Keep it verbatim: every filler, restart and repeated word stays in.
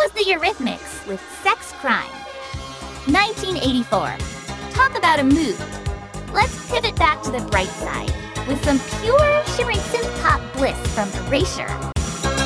was the Eurythmics with Sex Crime. nineteen eighty-four. Talk about a mood. Let's pivot back to the bright side with some pure, shimmering synth pop bliss from Erasure.